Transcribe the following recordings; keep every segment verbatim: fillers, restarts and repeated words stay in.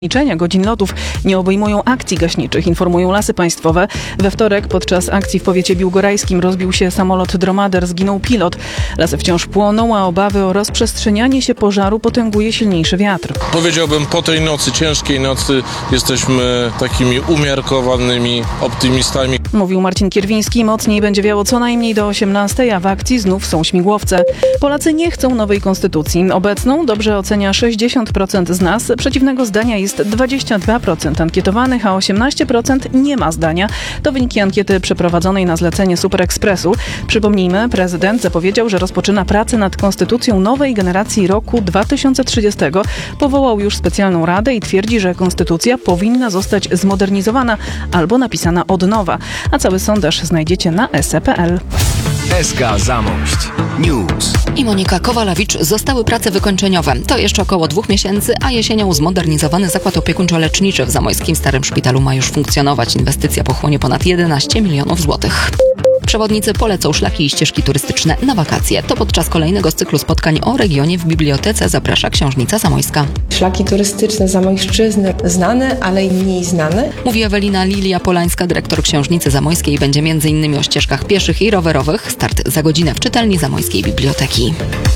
Ograniczenia godzin lotów nie obejmują akcji gaśniczych, informują Lasy Państwowe. We wtorek podczas akcji w powiecie biłgorajskim rozbił się samolot Dromader, zginął pilot. Lasy wciąż płoną, a obawy o rozprzestrzenianie się pożaru potęguje silniejszy wiatr. Powiedziałbym, po tej nocy, ciężkiej nocy, jesteśmy takimi umiarkowanymi optymistami. Mówił Marcin Kierwiński. Mocniej będzie wiało co najmniej do osiemnastej, a w akcji znów są śmigłowce. Polacy nie chcą nowej konstytucji. Obecną dobrze ocenia sześćdziesiąt procent z nas. Przeciwnego zdania jest dwadzieścia dwa procent ankietowanych, a osiemnaście procent nie ma zdania. To wyniki ankiety przeprowadzonej na zlecenie Super Expressu. Przypomnijmy, prezydent zapowiedział, że rozpoczyna pracę nad konstytucją nowej generacji roku dwa tysiące trzydziestego. Powołał już specjalną radę i twierdzi, że konstytucja powinna zostać zmodernizowana albo napisana od nowa. A cały sondaż znajdziecie na es e kropka pe el. S K Zamość News. I Monika Kowalewicz zostały prace wykończeniowe. To jeszcze około dwóch miesięcy, a jesienią zmodernizowany zakład opiekuńczo-leczniczy w Zamojskim Starym Szpitalu ma już funkcjonować. Inwestycja pochłonie ponad jedenaście milionów złotych. Przewodnicy polecą szlaki i ścieżki turystyczne na wakacje. To podczas kolejnego z cyklu spotkań o regionie w bibliotece zaprasza Książnica Zamojska. Szlaki turystyczne Zamojszczyzny znane, ale i mniej znane. Mówi Ewelina Lilia Polańska, dyrektor Książnicy Zamojskiej. Będzie m.in. o ścieżkach pieszych i rowerowych. Start za godzinę w czytelni Zamojskiej Biblioteki.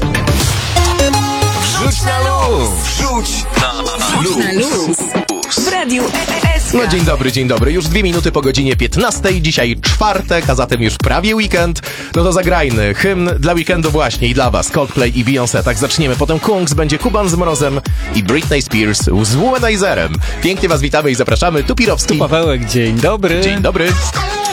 Wrzuć na luz! Wrzuć na luz! W radiu S K. No dzień dobry, dzień dobry. Już dwie minuty po godzinie piętnastej. Dzisiaj czwartek, a zatem już prawie weekend. No to zagrajny hymn dla weekendu właśnie i dla was. Coldplay i Beyoncé. Tak zaczniemy. Potem Kungs, będzie Kuban z Mrozem i Britney Spears z Womanizerem. Pięknie was witamy i zapraszamy. Tu Pirowski. Tu Pawełek, dzień dobry. Dzień dobry.